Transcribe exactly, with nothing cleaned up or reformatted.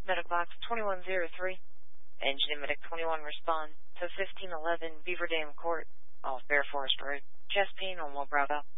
Medic Box twenty-one oh three. Engine and Medic twenty-one respond to fifteen eleven Beaver Dam Court off Bear Forest Road. Chest pain on Will Bravo.